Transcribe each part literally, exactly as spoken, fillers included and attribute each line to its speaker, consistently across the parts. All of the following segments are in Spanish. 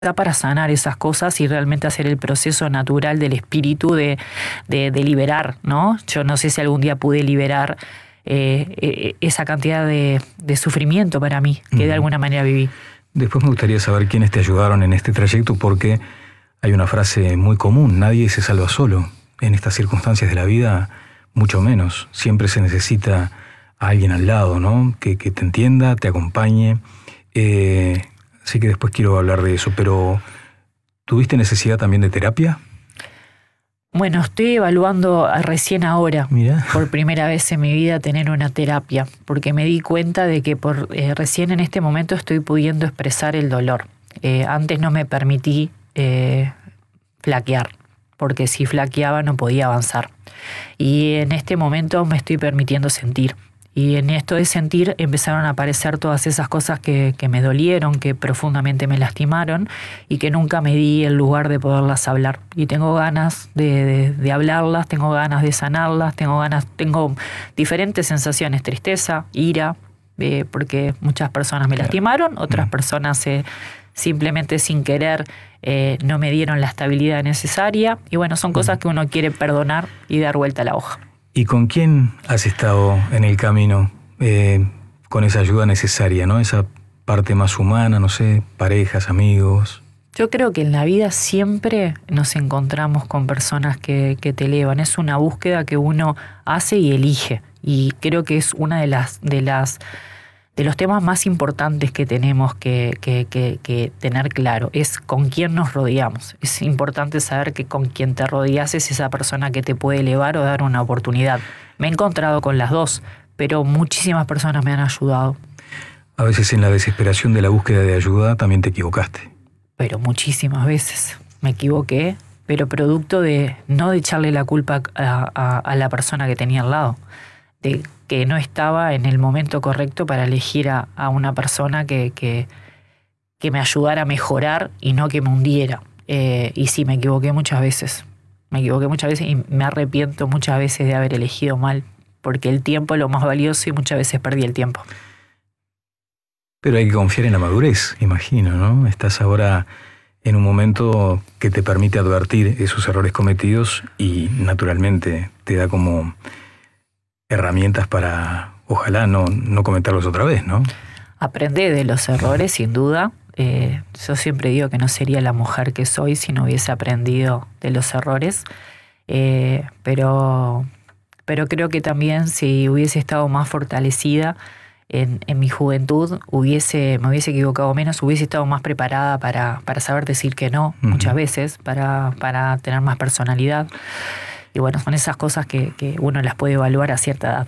Speaker 1: da para sanar esas cosas y realmente hacer el proceso natural del espíritu de, de, de liberar, ¿no? Yo no sé si algún día pude liberar eh, esa cantidad de, de sufrimiento para mí, que uh-huh. de alguna manera viví.
Speaker 2: Después me gustaría saber quiénes te ayudaron en este trayecto, porque hay una frase muy común: nadie se salva solo. En estas circunstancias de la vida, mucho menos. Siempre se necesita a alguien al lado, ¿no? Que, que te entienda, te acompañe. Eh, Así que después quiero hablar de eso, pero ¿tuviste necesidad también de terapia?
Speaker 1: Bueno, estoy evaluando recién ahora,
Speaker 2: Mira.
Speaker 1: por primera vez en mi vida, tener una terapia, porque me di cuenta de que por eh, recién en este momento estoy pudiendo expresar el dolor. Eh, antes no me permití eh, flaquear, porque si flaqueaba no podía avanzar. Y en este momento me estoy permitiendo sentir. Y en esto de sentir empezaron a aparecer todas esas cosas que, que me dolieron, que profundamente me lastimaron y que nunca me di el lugar de poderlas hablar. Y tengo ganas de, de, de hablarlas, tengo ganas de sanarlas, tengo ganas, tengo diferentes sensaciones: tristeza, ira, eh, porque muchas personas me lastimaron, otras personas eh, simplemente sin querer eh, no me dieron la estabilidad necesaria. Y bueno, son cosas que uno quiere perdonar y dar vuelta a la hoja.
Speaker 2: ¿Y con quién has estado en el camino eh, con esa ayuda necesaria, ¿no? Esa parte más humana, no sé, parejas, amigos.
Speaker 1: Yo creo que en la vida siempre nos encontramos con personas que, que te elevan. Es una búsqueda que uno hace y elige. Y creo que es una de las de las de los temas más importantes que tenemos que, que, que, que tener claro. Es con quién nos rodeamos. Es importante saber que con quien te rodeas es esa persona que te puede elevar o dar una oportunidad. Me he encontrado con las dos, pero muchísimas personas me han ayudado.
Speaker 2: A veces en la desesperación de la búsqueda de ayuda también te equivocaste.
Speaker 1: Pero muchísimas veces me equivoqué, pero producto de no de echarle la culpa a, a, a la persona que tenía al lado, de que no estaba en el momento correcto para elegir a, a una persona que, que, que me ayudara a mejorar y no que me hundiera. Eh, y sí, me equivoqué muchas veces. Me equivoqué muchas veces y me arrepiento muchas veces de haber elegido mal, porque el tiempo es lo más valioso y muchas veces perdí el tiempo.
Speaker 2: Pero hay que confiar en la madurez, imagino, ¿no? Estás ahora en un momento que te permite advertir esos errores cometidos y naturalmente te da como herramientas para, ojalá, no, no cometerlos otra vez, ¿no?
Speaker 1: Aprendí de los errores, sin duda. Eh, yo siempre digo que no sería la mujer que soy si no hubiese aprendido de los errores. Eh, pero, pero creo que también si hubiese estado más fortalecida en, en mi juventud, hubiese, me hubiese equivocado menos, hubiese estado más preparada para, para saber decir que no, uh-huh. muchas veces, para, para tener más personalidad. Y bueno, son esas cosas que, que uno las puede evaluar a cierta edad.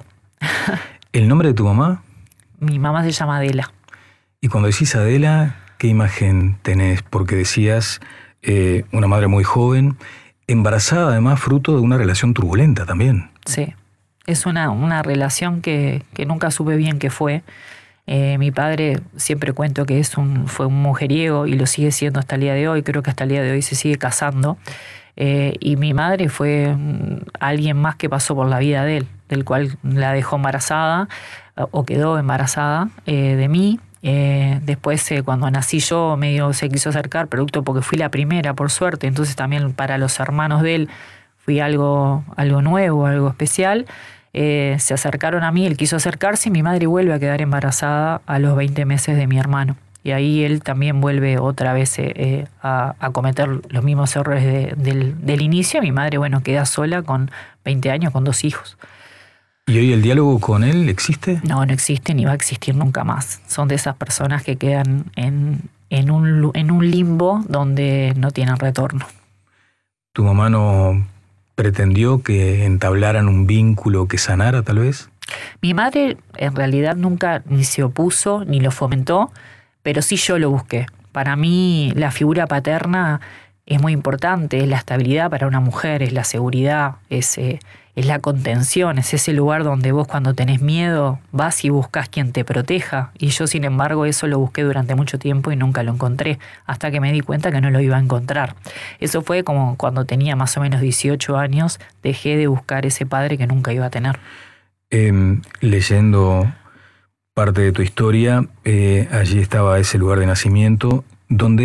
Speaker 2: ¿El nombre de tu mamá?
Speaker 1: Mi mamá se llama Adela.
Speaker 2: Y cuando decís Adela, ¿qué imagen tenés? Porque decías eh, una madre muy joven, embarazada además, fruto de una relación turbulenta también.
Speaker 1: Sí, es una, una relación que, que nunca supe bien qué fue. Eh, mi padre, siempre cuento que es un, fue un mujeriego y lo sigue siendo hasta el día de hoy. Creo que hasta el día de hoy se sigue casando. Eh, y mi madre fue alguien más que pasó por la vida de él, del cual la dejó embarazada o quedó embarazada eh, de mí. Eh, después eh, cuando nací yo medio se quiso acercar, producto porque fui la primera por suerte, entonces también para los hermanos de él fui algo, algo nuevo, algo especial. Eh, se acercaron a mí, él quiso acercarse y mi madre vuelve a quedar embarazada a los veinte meses de mi hermano. Y ahí él también vuelve otra vez eh, a, a cometer los mismos errores de, del, del inicio. Mi madre, bueno, queda sola con veinte años, con dos hijos.
Speaker 2: ¿Y hoy el diálogo con él existe?
Speaker 1: No, no existe ni va a existir nunca más. Son de esas personas que quedan en, en, un, en un limbo donde no tienen retorno.
Speaker 2: ¿Tu mamá no pretendió que entablaran un vínculo que sanara, tal vez?
Speaker 1: Mi madre en realidad nunca ni se opuso ni lo fomentó, pero sí yo lo busqué. Para mí la figura paterna es muy importante, es la estabilidad para una mujer, es la seguridad, es, eh, es la contención, es ese lugar donde vos cuando tenés miedo vas y buscas quien te proteja. Y yo, sin embargo, eso lo busqué durante mucho tiempo y nunca lo encontré, hasta que me di cuenta que no lo iba a encontrar. Eso fue como cuando tenía más o menos dieciocho años, dejé de buscar ese padre que nunca iba a tener.
Speaker 2: Eh, leyendo parte de tu historia, eh, allí estaba ese lugar de nacimiento donde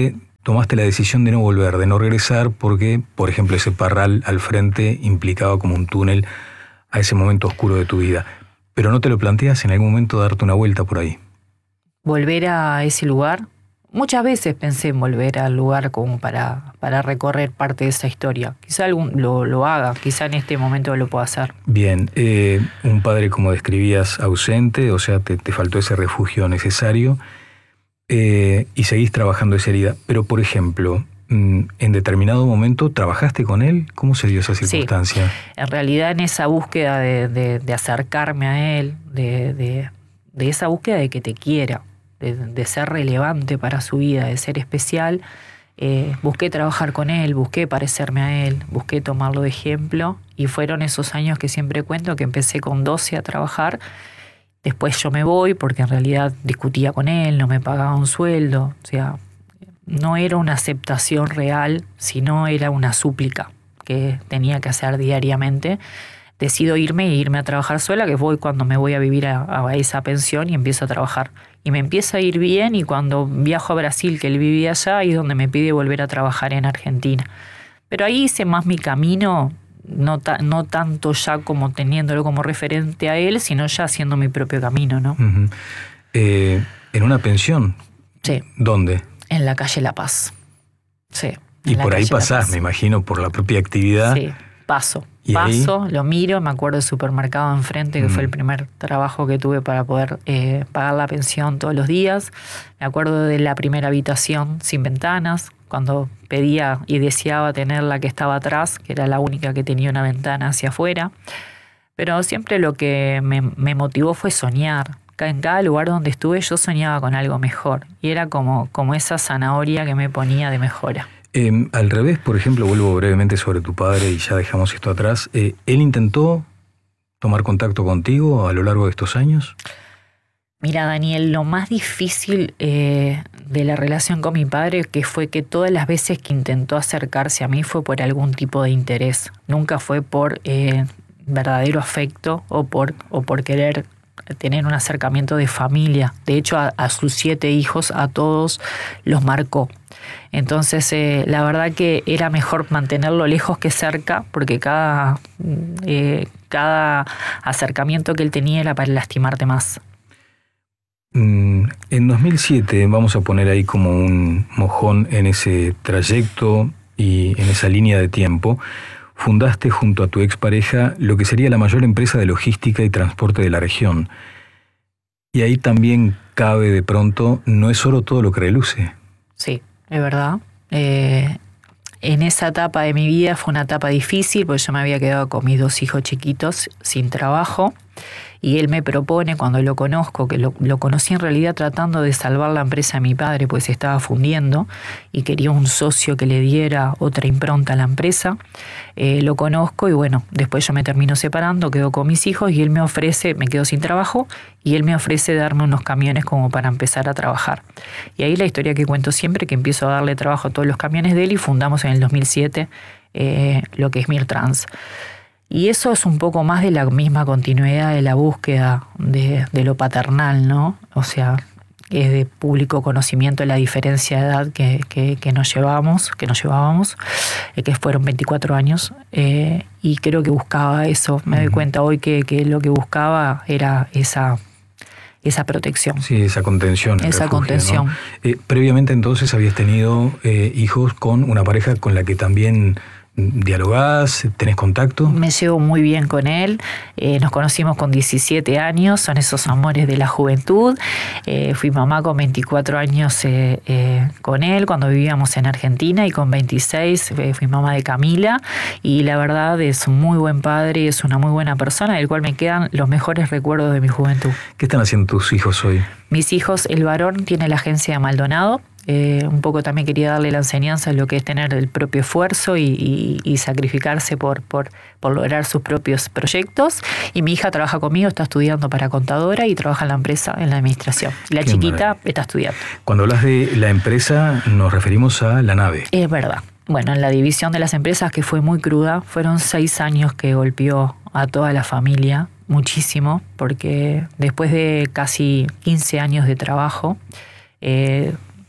Speaker 2: tomaste la decisión de no volver, de no regresar, porque, por ejemplo, ese parral al frente implicaba como un túnel a ese momento oscuro de tu vida. Pero ¿no te lo planteas en algún momento darte una vuelta por ahí?
Speaker 1: ¿Volver a ese lugar? Muchas veces pensé en volver al lugar como para, para recorrer parte de esa historia. Quizá algún, lo, lo haga, quizá en este momento lo pueda hacer.
Speaker 2: Bien, eh, un padre, como describías, ausente, o sea, te, te faltó ese refugio necesario, eh, y seguís trabajando esa herida. Pero, por ejemplo, en determinado momento, ¿trabajaste con él? ¿Cómo se dio esa circunstancia?
Speaker 1: Sí, en realidad en esa búsqueda de, de, de acercarme a él, de, de, de esa búsqueda de que te quiera, de, de ser relevante para su vida, de ser especial, eh, busqué trabajar con él, busqué parecerme a él, busqué tomarlo de ejemplo, y fueron esos años que siempre cuento, que empecé con doce a trabajar. Después yo me voy porque en realidad discutía con él, no me pagaba un sueldo, o sea, no era una aceptación real, sino era una súplica que tenía que hacer diariamente. Decido irme e irme a trabajar sola, que voy cuando me voy a vivir a, a esa pensión y empiezo a trabajar. Y me empieza a ir bien, y cuando viajo a Brasil, que él vivía allá, ahí es donde me pide volver a trabajar en Argentina. Pero ahí hice más mi camino, no, ta, no tanto ya como teniéndolo como referente a él, sino ya haciendo mi propio camino, ¿no?
Speaker 2: Uh-huh. Eh, ¿En una pensión?
Speaker 1: Sí.
Speaker 2: ¿Dónde?
Speaker 1: En la calle La Paz. Sí.
Speaker 2: Y por ahí pasás, me imagino, por la propia actividad.
Speaker 1: Sí, paso. Paso, ahí? Lo miro, me acuerdo del supermercado enfrente, que mm. fue el primer trabajo que tuve para poder eh, pagar la pensión todos los días. Me acuerdo de la primera habitación sin ventanas, cuando pedía y deseaba tener la que estaba atrás, que era la única que tenía una ventana hacia afuera. Pero siempre lo que me, me motivó fue soñar. En cada lugar donde estuve yo soñaba con algo mejor, y era como, como esa zanahoria que me ponía de mejora.
Speaker 2: Eh, al revés, por ejemplo, vuelvo brevemente sobre tu padre y ya dejamos esto atrás. Eh, ¿Él intentó tomar contacto contigo a lo largo de estos años?
Speaker 1: Mira, Daniel, lo más difícil eh, de la relación con mi padre, que fue que todas las veces que intentó acercarse a mí fue por algún tipo de interés. Nunca fue por eh, verdadero afecto o por, o por querer tener un acercamiento de familia. De hecho, a, a sus siete hijos, a todos los marcó. Entonces, eh, la verdad que era mejor mantenerlo lejos que cerca, porque cada, eh, cada acercamiento que él tenía era para lastimarte más.
Speaker 2: En dos mil siete, vamos a poner ahí como un mojón en ese trayecto y en esa línea de tiempo, fundaste junto a tu expareja lo que sería la mayor empresa de logística y transporte de la región. Y ahí también cabe de pronto, no es oro todo lo que reluce.
Speaker 1: Sí, es verdad. Eh, en esa etapa de mi vida fue una etapa difícil, porque yo me había quedado con mis dos hijos chiquitos sin trabajo. Y él me propone, cuando lo conozco, que lo, lo conocí en realidad tratando de salvar la empresa de mi padre, pues se estaba fundiendo y quería un socio que le diera otra impronta a la empresa. Eh, lo conozco y bueno, después yo me termino separando, quedo con mis hijos y él me ofrece, me quedo sin trabajo, y él me ofrece darme unos camiones como para empezar a trabajar. Y ahí la historia que cuento siempre, que empiezo a darle trabajo a todos los camiones de él, y fundamos en el dos mil siete eh, lo que es Mirtrans. Y eso es un poco más de la misma continuidad de la búsqueda de, de lo paternal, ¿no? O sea, es de público conocimiento de la diferencia de edad que, que, que nos llevábamos, que nos llevábamos, eh, que fueron veinticuatro años, eh, y creo que buscaba eso. Me doy cuenta hoy que, que lo que buscaba era esa, esa protección.
Speaker 2: Sí, esa contención.
Speaker 1: Esa
Speaker 2: refugio,
Speaker 1: contención.
Speaker 2: ¿no? Eh, previamente entonces habías tenido eh, hijos con una pareja con la que también ¿dialogás? ¿Tenés contacto?
Speaker 1: Me llevo muy bien con él. Eh, nos conocimos con diecisiete años, son esos amores de la juventud. Eh, fui mamá con veinticuatro años eh, eh, con él cuando vivíamos en Argentina, y con veintiséis eh, fui mamá de Camila. Y la verdad es un muy buen padre y es una muy buena persona, del cual me quedan los mejores recuerdos de mi juventud.
Speaker 2: ¿Qué están haciendo tus hijos hoy?
Speaker 1: Mis hijos, el varón tiene la agencia de Maldonado. Eh, un poco también quería darle la enseñanza de lo que es tener el propio esfuerzo y, y, y sacrificarse por, por, por lograr sus propios proyectos. Y mi hija trabaja conmigo, está estudiando para contadora y trabaja en la empresa, en la administración. Y la Qué chiquita maravilla. Está estudiando.
Speaker 2: Cuando hablas de la empresa, nos referimos a la nave.
Speaker 1: Es verdad. Bueno, en la división de las empresas, que fue muy cruda, fueron seis años que golpeó a toda la familia, muchísimo, porque después de casi quince años de trabajo, eh,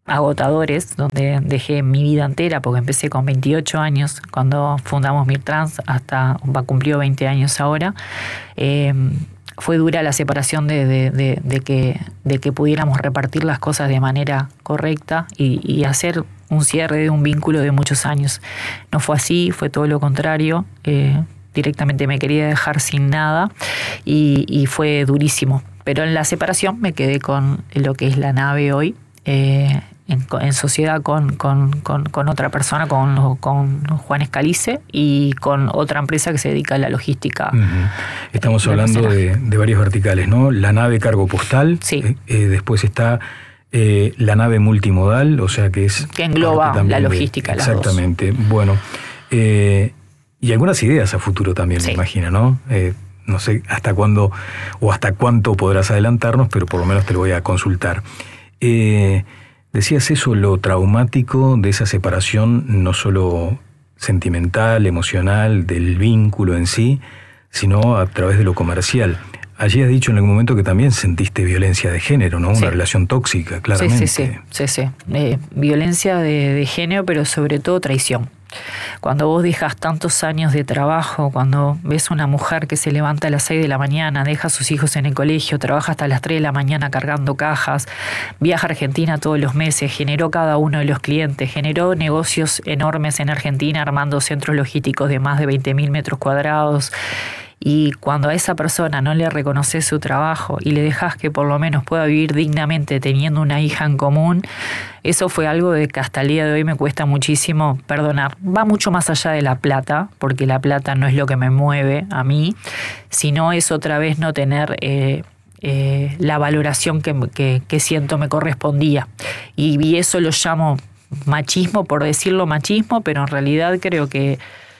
Speaker 1: agotadores, donde dejé mi vida entera, porque empecé con veintiocho años cuando fundamos Mirtrans, hasta va cumplió veinte años ahora. Eh, fue dura la separación de, de, de, de, que, de que pudiéramos repartir las cosas de manera correcta y, y hacer un cierre de un vínculo de muchos años. No fue así, fue todo lo contrario. Eh, directamente me quería dejar sin nada y, y fue durísimo. Pero en la separación me quedé con lo que es la nave hoy, eh, en, en sociedad con, con, con, con otra persona, con, con Juan Escalice, y con otra empresa que se dedica a la logística.
Speaker 2: Uh-huh. Estamos hablando de, de varios verticales, ¿no? La nave cargo postal,
Speaker 1: sí.
Speaker 2: eh, eh, después está eh, la nave multimodal, o sea que es...
Speaker 1: Que engloba la logística.
Speaker 2: De, exactamente. Las dos. Bueno, eh, y algunas ideas a futuro también, sí. Me imagino, ¿no? Eh, no sé hasta cuándo o hasta cuánto podrás adelantarnos, pero por lo menos te lo voy a consultar. Eh, decías eso, lo traumático de esa separación, no solo sentimental, emocional, del vínculo en sí, sino a través de lo comercial. Allí has dicho en algún momento que también sentiste violencia de género, ¿no? Una sí. relación tóxica, claramente.
Speaker 1: Sí, sí, sí. sí, sí. Eh, violencia de, de género, pero sobre todo traición. Cuando vos dejas tantos años de trabajo, cuando ves una mujer que se levanta a las seis de la mañana, deja a sus hijos en el colegio, trabaja hasta las tres de la mañana cargando cajas, viaja a Argentina todos los meses, generó cada uno de los clientes, generó negocios enormes en Argentina armando centros logísticos de más de veinte mil metros cuadrados. Y cuando a esa persona no le reconoces su trabajo y le dejas que por lo menos pueda vivir dignamente teniendo una hija en común, eso fue algo de que hasta el día de hoy me cuesta muchísimo perdonar. Va mucho más allá de la plata, porque la plata no es lo que me mueve a mí, sino es otra vez no tener eh, eh, la valoración que, que, que siento me correspondía. Y, y eso lo llamo machismo, por decirlo machismo, pero en realidad creo que,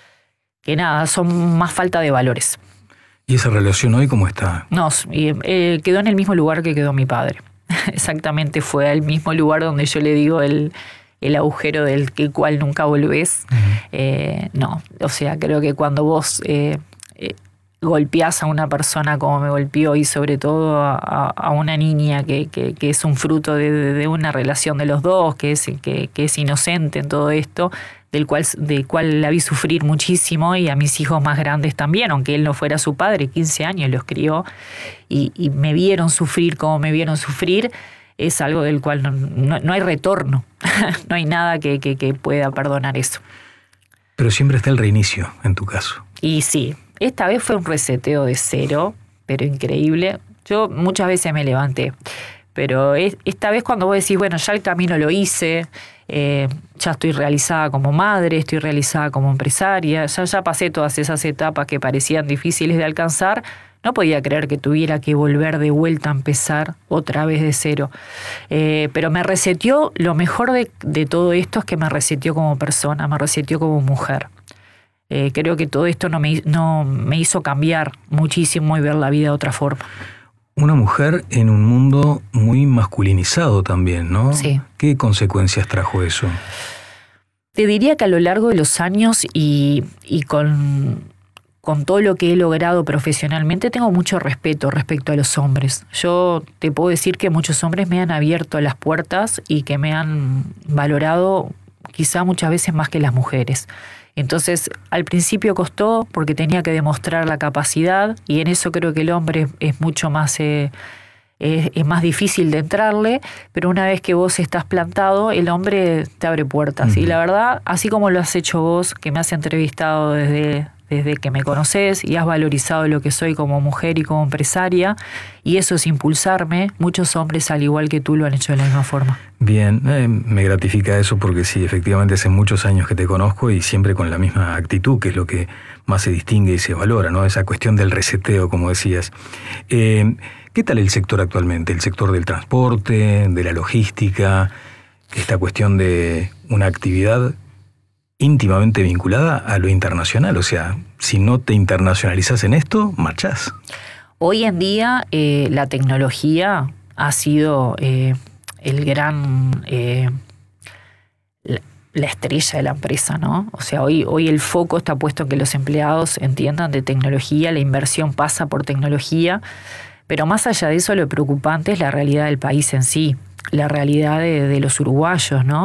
Speaker 1: que nada, son más falta de valores.
Speaker 2: ¿Y esa relación hoy cómo está?
Speaker 1: No, eh, quedó en el mismo lugar que quedó mi padre. Exactamente, fue al mismo lugar donde yo le digo el, el agujero del que cual nunca volvés. Uh-huh. Eh, no, o sea, creo que cuando vos eh, eh, golpeás a una persona como me golpeó, y sobre todo a, a una niña que, que, que es un fruto de, de una relación de los dos, que es, que, que es inocente en todo esto, del cual, del cual la vi sufrir muchísimo, y a mis hijos más grandes también, aunque él no fuera su padre, quince años los crió, y, y me vieron sufrir como me vieron sufrir, es algo del cual no, no, no hay retorno, no hay nada que, que, que pueda perdonar eso.
Speaker 2: Pero siempre está el reinicio, en tu caso.
Speaker 1: Y sí, esta vez fue un reseteo de cero, pero increíble. Yo muchas veces me levanté, pero es, esta vez cuando vos decís, bueno, ya el camino lo hice, Eh, ya estoy realizada como madre, estoy realizada como empresaria, ya, ya pasé todas esas etapas que parecían difíciles de alcanzar, no podía creer que tuviera que volver de vuelta a empezar otra vez de cero. Eh, pero me reseteó, lo mejor de, de todo esto es que me reseteó como persona, me reseteó como mujer. Eh, creo que todo esto no me, no, me hizo cambiar muchísimo y ver la vida de otra forma.
Speaker 2: Una mujer en un mundo muy masculinizado también, ¿no?
Speaker 1: Sí.
Speaker 2: ¿Qué consecuencias trajo eso?
Speaker 1: Te diría que a lo largo de los años y, y con, con todo lo que he logrado profesionalmente, tengo mucho respeto respecto a los hombres. Yo te puedo decir que muchos hombres me han abierto las puertas y que me han valorado quizá muchas veces más que las mujeres. Entonces, al principio costó porque tenía que demostrar la capacidad, y en eso creo que el hombre es mucho más, eh, es, es más difícil de entrarle, pero una vez que vos estás plantado, el hombre te abre puertas. Uh-huh. Y la verdad, así como lo has hecho vos, que me has entrevistado desde, desde que me conocés y has valorizado lo que soy como mujer y como empresaria, y eso es impulsarme, muchos hombres al igual que tú lo han hecho de la misma forma.
Speaker 2: Bien, eh, me gratifica eso porque sí, efectivamente hace muchos años que te conozco y siempre con la misma actitud, que es lo que más se distingue y se valora, ¿no? Esa cuestión del reseteo, como decías. Eh, ¿Qué tal el sector actualmente? El sector del transporte, de la logística, esta cuestión de una actividad íntimamente vinculada a lo internacional. O sea, si no te internacionalizas en esto, marchás.
Speaker 1: Hoy en día eh, la tecnología ha sido eh, el gran... Eh, la, la estrella de la empresa, ¿no? O sea, hoy, hoy el foco está puesto en que los empleados entiendan de tecnología, la inversión pasa por tecnología, pero más allá de eso lo preocupante es la realidad del país en sí. la realidad de, de los uruguayos, ¿no?